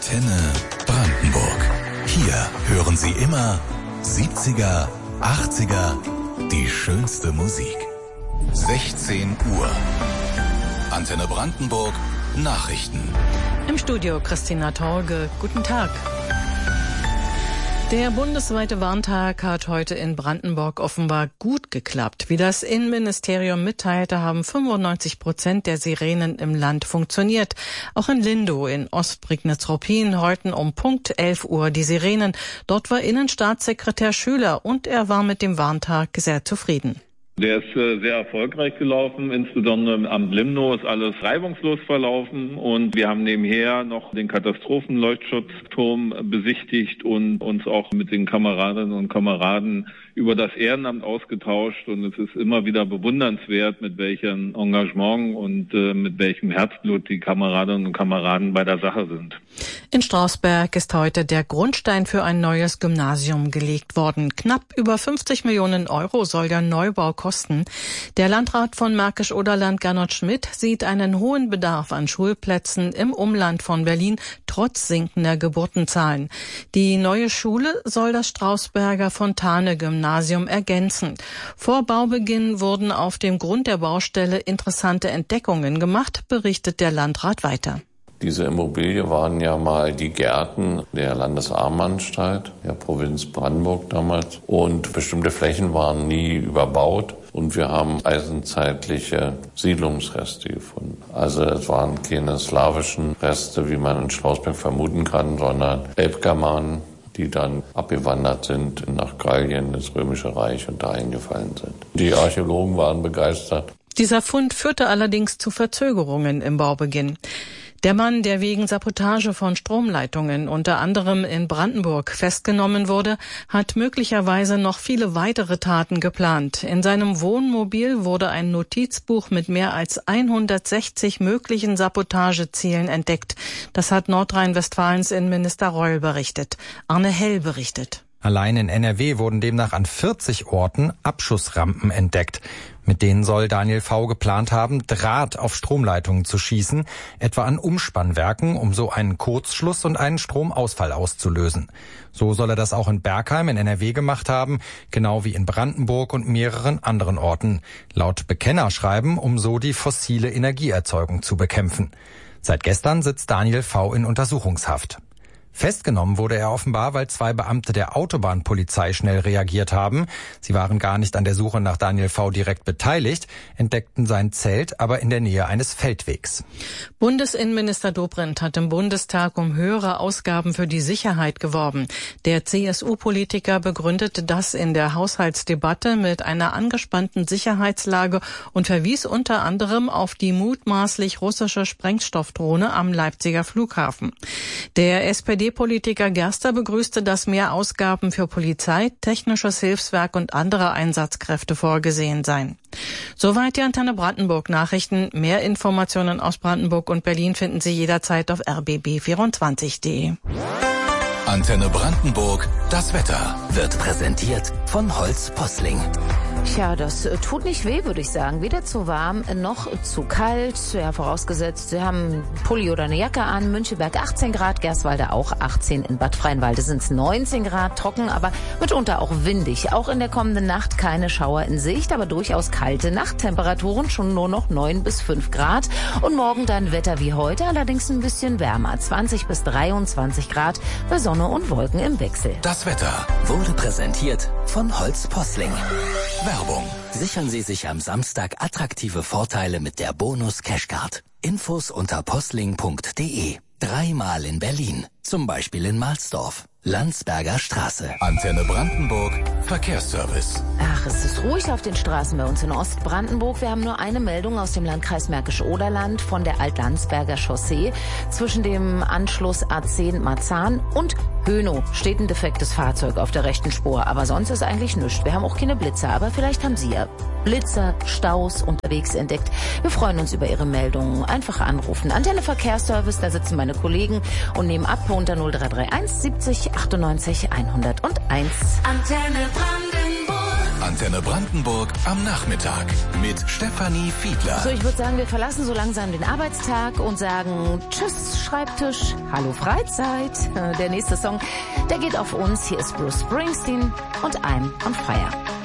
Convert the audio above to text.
Antenne Brandenburg. Hier hören Sie immer 70er, 80er, die schönste Musik. 16 Uhr. Antenne Brandenburg, Nachrichten. Im Studio Christina Torge. Guten Tag. Der bundesweite Warntag hat heute in Brandenburg offenbar gut geklappt. Wie das Innenministerium mitteilte, haben 95% der Sirenen im Land funktioniert. Auch in Lindow in Ostprignitz-Ruppin heulten um Punkt 11 Uhr die Sirenen. Dort war Innenstaatssekretär Schüler und er war mit dem Warntag sehr zufrieden. Der ist sehr erfolgreich gelaufen, insbesondere im Amt Limnow ist alles reibungslos verlaufen und wir haben nebenher noch den Katastrophenleuchtschutzturm besichtigt und uns auch mit den Kameradinnen und Kameraden über das Ehrenamt ausgetauscht und es ist immer wieder bewundernswert, mit welchem Engagement und mit welchem Herzblut die Kameradinnen und Kameraden bei der Sache sind. In Strausberg ist heute der Grundstein für ein neues Gymnasium gelegt worden. Knapp über 50 Millionen Euro soll der Neubau kosten. Der Landrat von Märkisch-Oderland, Gernot Schmidt, sieht einen hohen Bedarf an Schulplätzen im Umland von Berlin, trotz sinkender Geburtenzahlen. Die neue Schule soll das Strausberger Fontane-Gymnasium ergänzen. Vor Baubeginn wurden auf dem Grund der Baustelle interessante Entdeckungen gemacht, berichtet der Landrat weiter. Diese Immobilie waren ja mal die Gärten der Landesarmenanstalt, der Provinz Brandenburg damals. Und bestimmte Flächen waren nie überbaut. Und wir haben eisenzeitliche Siedlungsreste gefunden. Also es waren keine slawischen Reste, wie man in Strausberg vermuten kann, sondern Elbgermanen, die dann abgewandert sind nach Gallien, das Römische Reich und da eingefallen sind. Die Archäologen waren begeistert. Dieser Fund führte allerdings zu Verzögerungen im Baubeginn. Der Mann, der wegen Sabotage von Stromleitungen unter anderem in Brandenburg festgenommen wurde, hat möglicherweise noch viele weitere Taten geplant. In seinem Wohnmobil wurde ein Notizbuch mit mehr als 160 möglichen Sabotagezielen entdeckt. Das hat Nordrhein-Westfalens Innenminister Reul berichtet. Arne Hell berichtet. Allein in NRW wurden demnach an 40 Orten Abschussrampen entdeckt. Mit denen soll Daniel V. geplant haben, Draht auf Stromleitungen zu schießen, etwa an Umspannwerken, um so einen Kurzschluss und einen Stromausfall auszulösen. So soll er das auch in Bergheim in NRW gemacht haben, genau wie in Brandenburg und mehreren anderen Orten. Laut Bekennerschreiben, um so die fossile Energieerzeugung zu bekämpfen. Seit gestern sitzt Daniel V. in Untersuchungshaft. Festgenommen wurde er offenbar, weil 2 Beamte der Autobahnpolizei schnell reagiert haben. Sie waren gar nicht an der Suche nach Daniel V. direkt beteiligt, entdeckten sein Zelt aber in der Nähe eines Feldwegs. Bundesinnenminister Dobrindt hat im Bundestag um höhere Ausgaben für die Sicherheit geworben. Der CSU-Politiker begründete das in der Haushaltsdebatte mit einer angespannten Sicherheitslage und verwies unter anderem auf die mutmaßlich russische Sprengstoffdrohne am Leipziger Flughafen. Der SPD-Politiker Gerster begrüßte, dass mehr Ausgaben für Polizei, technisches Hilfswerk und andere Einsatzkräfte vorgesehen seien. Soweit die Antenne Brandenburg Nachrichten. Mehr Informationen aus Brandenburg und Berlin finden Sie jederzeit auf rbb24.de. Antenne Brandenburg, das Wetter wird präsentiert von Holz Posling. Tja, das tut nicht weh, würde ich sagen. Weder zu warm noch zu kalt. Ja, vorausgesetzt, Sie haben einen Pulli oder eine Jacke an. Münchenberg 18 Grad, Gerswalde auch 18. In Bad Freienwalde sind es 19 Grad, trocken, aber mitunter auch windig. Auch in der kommenden Nacht keine Schauer in Sicht, aber durchaus kalte Nachttemperaturen, schon nur noch 9 bis 5 Grad. Und morgen dann Wetter wie heute, allerdings ein bisschen wärmer. 20 bis 23 Grad bei Sonne und Wolken im Wechsel. Das Wetter wurde präsentiert von Holz Posling. Werbung. Sichern Sie sich am Samstag attraktive Vorteile mit der Bonus Cashcard. Infos unter postling.de. 3-mal in Berlin. Zum Beispiel in Mahlsdorf. Landsberger Straße. Antenne Brandenburg, Verkehrsservice. Ach, es ist ruhig auf den Straßen bei uns in Ostbrandenburg. Wir haben nur eine Meldung aus dem Landkreis Märkisch-Oderland von der Alt-Landsberger Chaussee. Zwischen dem Anschluss A10 Marzahn und Hönow steht ein defektes Fahrzeug auf der rechten Spur. Aber sonst ist eigentlich nichts. Wir haben auch keine Blitzer, aber vielleicht haben Sie ja Blitzer, Staus unterwegs entdeckt. Wir freuen uns über Ihre Meldungen. Einfach anrufen. Antenne Verkehrsservice, da sitzen meine Kollegen und nehmen ab unter 0331 70 98 101. Antenne Brandenburg. Antenne Brandenburg am Nachmittag mit Stefanie Fiedler. So, ich würde sagen, wir verlassen so langsam den Arbeitstag und sagen Tschüss Schreibtisch, Hallo Freizeit. Der nächste Song, der geht auf uns. Hier ist Bruce Springsteen und I'm on Fire.